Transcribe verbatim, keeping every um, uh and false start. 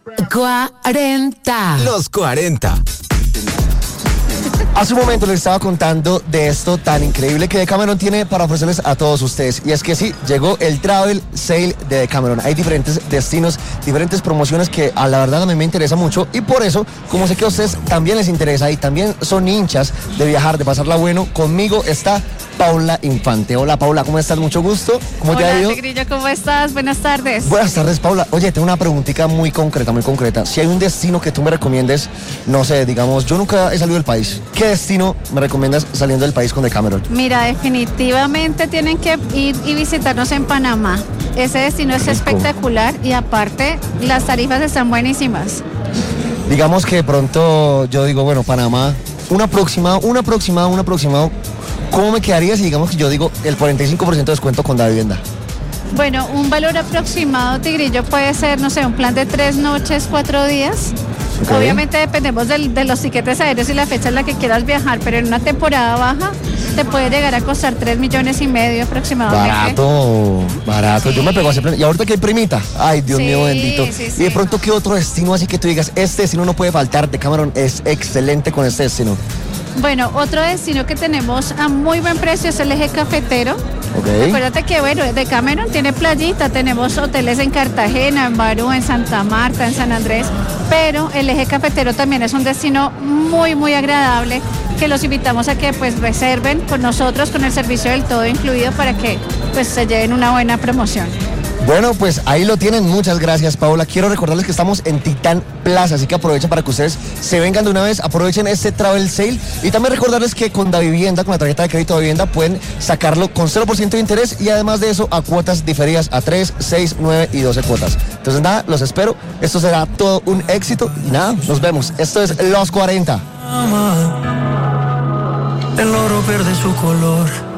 cuarenta. Los cuarenta. Hace un momento les estaba contando de esto tan increíble que Decameron tiene para ofrecerles a todos ustedes. Y es que sí, llegó el Travel Sale de Decameron. Hay diferentes destinos, diferentes promociones que a la verdad a mí me interesa mucho. Y por eso, como sé que a ustedes también les interesa y también son hinchas de viajar, de pasarla bueno, conmigo está Paula Infante. Hola Paula, ¿cómo estás? Mucho gusto. ¿Cómo Hola, te ha ido? Tigrillo, ¿cómo estás? Buenas tardes. Buenas tardes, Paula. Oye, tengo una preguntita muy concreta, muy concreta. Si hay un destino que tú me recomiendes, no sé, digamos, yo nunca he salido del país. ¿Qué destino me recomiendas saliendo del país con Decameron? Mira, definitivamente tienen que ir y visitarnos en Panamá. Ese destino es Rico. espectacular y aparte las tarifas están buenísimas. Digamos que de pronto yo digo, bueno, Panamá, un aproximado, un aproximado, un aproximado. ¿Cómo me quedaría si digamos que yo digo el cuarenta y cinco por ciento de descuento con la vivienda? Bueno, un valor aproximado, Tigrillo, puede ser, no sé, un plan de tres noches, cuatro días. Ok. Obviamente dependemos del- de los tiquetes aéreos y la fecha en la que quieras viajar, pero en una temporada baja te puede llegar a costar tres millones y medio aproximadamente. Barato, barato. Sí. Yo me pego a ese plan. Y ahorita que hay primita. Ay, Dios Sí, mío bendito. sí, Y sí, de pronto, no. ¿qué otro destino así que tú digas, este destino no puede faltar? Decameron es excelente con este destino. Bueno, otro destino que tenemos a muy buen precio es el eje cafetero. Ok. Acuérdate que, bueno, Decameron tiene playita, tenemos hoteles en Cartagena, en Barú, en Santa Marta, en San Andrés, pero el eje cafetero también es un destino muy, muy agradable que los invitamos a que pues reserven con nosotros, con el servicio del todo incluido para que pues se lleven una buena promoción. Bueno, pues ahí lo tienen. Muchas gracias, Paola. Quiero recordarles que estamos en Titán Plaza, así que aprovechen para que ustedes se vengan de una vez, aprovechen este Travel Sale y también recordarles que con Davivienda, con la tarjeta de crédito de Davivienda, pueden sacarlo con cero por ciento de interés y además de eso a cuotas diferidas a tres, seis, nueve y doce cuotas. Entonces nada, los espero. Esto será todo un éxito y nada, nos vemos. Esto es Los cuarenta. El oro pierde su color.